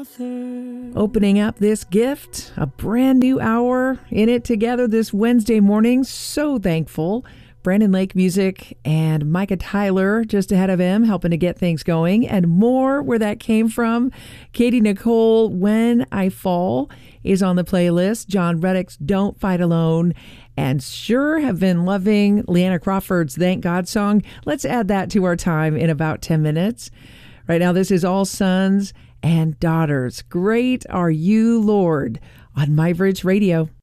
Opening up this gift, a brand new hour in it together this Wednesday morning. So thankful. Brandon Lake Music and Micah Tyler just ahead of him, helping to get things going. And more where that came from. Katie Nicole, When I Fall, is on the playlist. John Reddick's Don't Fight Alone. And sure have been loving Leanna Crawford's Thank God song. Let's add that to our time in about 10 minutes. Right now, this is All Sons and Daughters. Great are you, Lord, on MyBridge Radio.